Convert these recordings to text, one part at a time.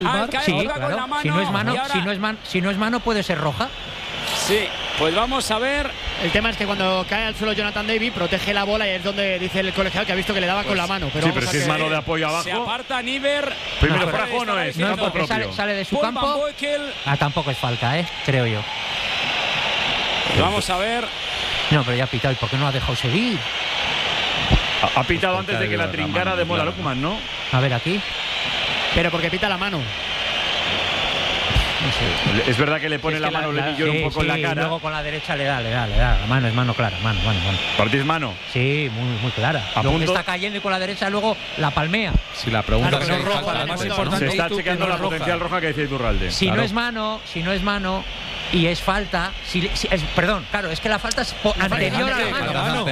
Sí, claro. Si no es mano, puede ser roja. Sí, pues vamos a ver. El tema es que cuando cae al suelo Jonathan David protege la bola y es donde dice el colegiado que ha visto que le daba con la mano. Pero si es mano de apoyo abajo. Se aparta Niver. Primero fuera juego no es. No, porque sale de su campo. Tampoco es falta, creo yo. Vamos a ver. No, pero ya ha pitado. ¿Y por qué no ha dejado seguir? Ha pitado antes de que la trincara de Mola Lukman, ¿no? A ver, aquí. Pero porque pita la mano. No sé. Es verdad que le pone la mano Lenny Yoro un poco en la cara. Y luego con la derecha le da. La mano es mano clara. Mano. ¿Partís mano? Sí, muy clara. Luego está cayendo y con la derecha luego la palmea. Si la pregunta claro, es roja, más se está chequeando la potencial roja que decía Iturralde. Si no es mano y es falta, perdón, claro, es que la falta es anterior a la mano.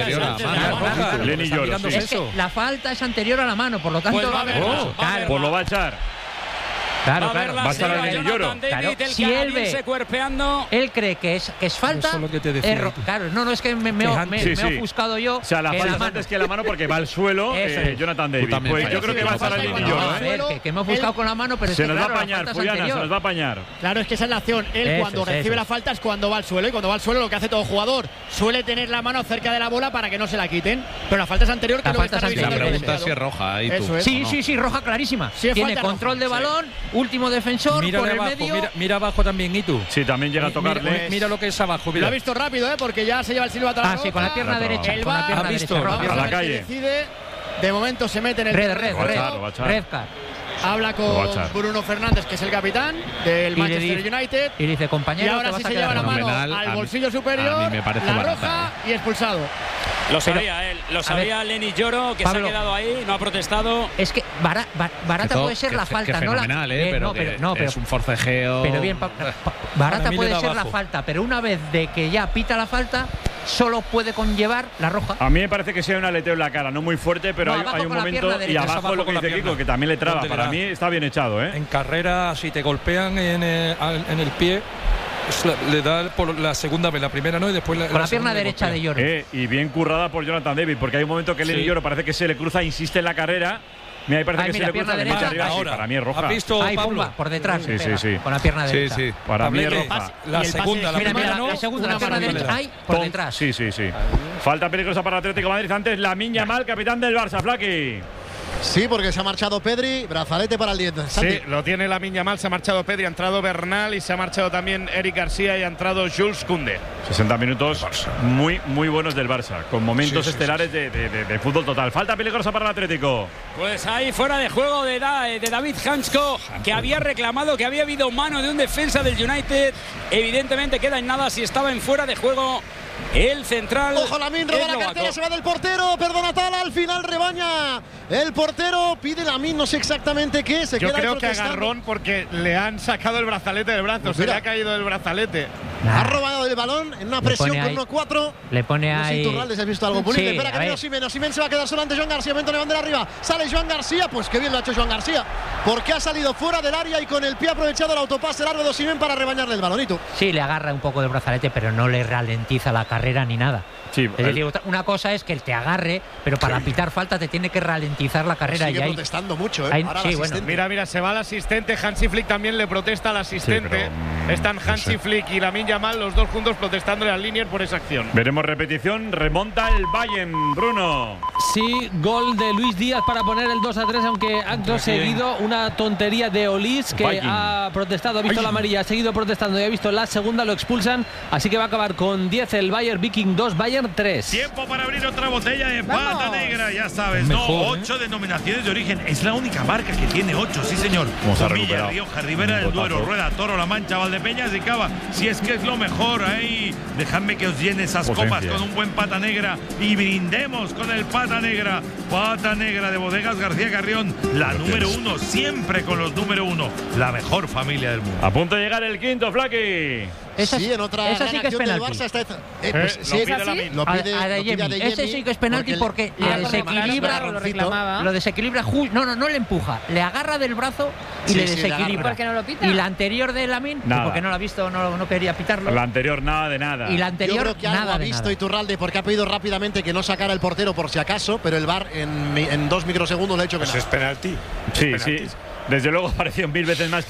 Lenny Yoro, sí. Es que la falta es anterior a la mano, por lo tanto pues va a ver, pues lo va a echar. Claro. Va a estar el Lloro. Claro, si él ve, él cree que es falta. Eso es lo que te decía. Claro, no, es que me he ofuscado yo. O sea, la falta antes que la mano porque va al suelo Jonathan David. Pues yo creo que va a estar el Lenny Yoro. A ver, que me he ofuscado con la mano, pero se nos va a apañar, Puyana, se nos va a apañar. Claro, es que esa es la acción. Él cuando recibe la falta es cuando va al suelo. Y cuando va al suelo lo que hace todo jugador suele tener la mano cerca de la bola para que no se la quiten. Pero la falta es anterior, que lo está revisando. La pregunta es si es roja. Sí, roja clarísima. Tiene control de balón, último defensor. Mira por el abajo, medio. mira abajo también, Itu. Sí, también llega a tocarle. Mira lo que es abajo. Mira. Lo ha visto rápido, porque ya se lleva el silbato a la roja. Sí, con la pierna derecha. El VAR ha visto a la calle. Decide. De momento se mete en el red card. Habla con Bruno Fernández, que es el capitán del Manchester United. Y dice, compañero, y ahora sí se lleva la mano al bolsillo superior, a mí me parece la roja y expulsado. Lo sabía él, lo sabía Lenny Yoro, que Pablo, se ha quedado ahí, no ha protestado. Es que barata puede ser la falta, que no la. Pero es un forcejeo. Pero bien, barata puede ser la falta, pero una vez de que ya pita la falta, solo puede conllevar la roja. A mí me parece que sea un aleteo en la cara, no muy fuerte, pero hay un momento y abajo lo que dice Kiko, que también le traba. Para mí está bien echado, En carrera, si te golpean en el pie, le da por la segunda vez, la primera no, y después con la pierna derecha de Yoro. Y bien currada por Jonathan David, porque hay un momento que Lenny Yoro parece que se le cruza, insiste en la carrera. Mira, ahí parece que se le cruza derecha arriba. Ahora, para mí es roja. ¿Has visto, ahí, Pablo? Por detrás. Sí. Con la pierna derecha. Sí. Para mí es roja. La segunda, la primera no. La segunda, la pierna derecha, ahí, por detrás. Sí. Falta peligrosa para el Atlético de Madrid. Antes Lamine Yamal, capitán del Barça, Flaqui. Sí, porque se ha marchado Pedri, brazalete para el 10. Sí, lo tiene Lamine Yamal, se ha marchado Pedri, ha entrado Bernal y se ha marchado también Eric García y ha entrado Jules Koundé. 60 minutos muy buenos del Barça, con momentos estelares de fútbol total. Falta peligrosa para el Atlético. Pues ahí fuera de juego de David Hansko, que había reclamado que había habido mano de un defensa del United. Evidentemente queda en nada si estaba en fuera de juego. El central. Ojo, Lamine roba la cartera, se va del portero. Perdona, Tala, al final rebaña. El portero pide Lamine, no sé exactamente qué. Yo creo que agarrón porque le han sacado el brazalete del brazo. Pues se le ha caído el brazalete. Ha robado el balón en una presión con 1-4. Le pone ahí. No sé si has visto algo. Sí, espera que viene Osimhen se va a quedar solo ante Joan García. Momento de bandera arriba. Sale Joan García. Pues qué bien lo ha hecho Joan García. Porque ha salido fuera del área y con el pie ha aprovechado el autopase largo de Osimhen para rebañarle el balonito. Sí, le agarra un poco del brazalete, pero no le ralentiza la carrera ni nada. Sí, es decir, una cosa es que él te agarre, pero para pitar falta te tiene que ralentizar la carrera. Sigue y ahí, protestando mucho, Mira, se va el asistente. Hansi Flick también le protesta al asistente. Están Hansi Flick y Lamine Yamal, los dos juntos protestándole al Linier por esa acción. Veremos repetición. Remonta el Bayern, Bruno. Sí, gol de Luis Díaz para poner el 2-3, aunque acto seguido una tontería de Olis, que ha protestado, ha visto la amarilla, ha seguido protestando y ha visto la segunda, lo expulsan, así que va a acabar con 10 el Bayern, Viking 2, Bayern 3. Tiempo para abrir otra botella de pata negra, ya sabes, mejor, 8 denominaciones de origen. Es la única marca que tiene 8, sí señor. Comilla, Rioja, Ribera del Duero, Rueda, Toro, La Mancha, Valdepeñas y Cava. Si es que es lo mejor, ahí dejadme que os llene esas copas con un buen pata negra y brindemos con el pata negra. Pata negra de Bodegas García Carrión, la número 1, siempre con los número 1, la mejor familia del mundo. A punto de llegar el quinto, Flaqui. Esa sí, en otra sí que es penalti. Lo pide Adeyemi. Ese sí que es penalti porque le desequilibra. Lo desequilibra. No le empuja. Le agarra del brazo y le desequilibra. ¿Por qué no lo pita? Y la anterior de Lamine, porque no lo ha visto, no quería pitarlo. La anterior nada de nada. Y la anterior yo creo que nada algo ha visto Iturralde porque ha pedido rápidamente que no sacara el portero por si acaso, pero el VAR en 2 microsegundos le ha hecho que es penalti. Sí. Desde luego ha parecido 1000 veces más